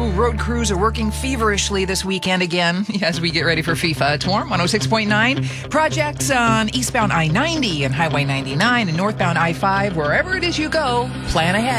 road crews are working feverishly this weekend again as we get ready for FIFA. It's warm, 106.9. Projects on eastbound I-90 and Highway 99 and northbound I-5. Wherever it is you go, plan ahead.